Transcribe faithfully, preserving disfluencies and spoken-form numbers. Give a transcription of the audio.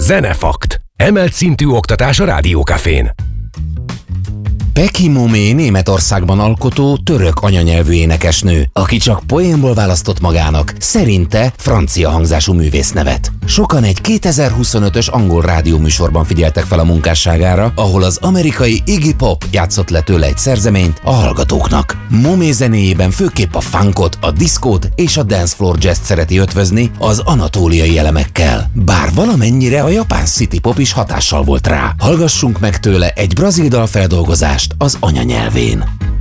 Zenefakt. Emelt szintű oktatás a Rádiókafén. Peki Momé Németországban alkotó török anyanyelvű énekesnő, aki csak poénból választott magának szerinte francia hangzású művésznevet. Sokan egy kétezer-huszonötös angol rádióműsorban figyeltek fel a munkásságára, ahol az amerikai Iggy Pop játszott le tőle egy szerzeményt a hallgatóknak. Momé zenéjében főképp a funkot, a diszkót és a dancefloor jazz szereti ötvözni az anatóliai elemekkel. Bár valamennyire a japán city pop is hatással volt rá. Hallgassunk meg tőle egy brazil dal feldolgozást az anyanyelvén.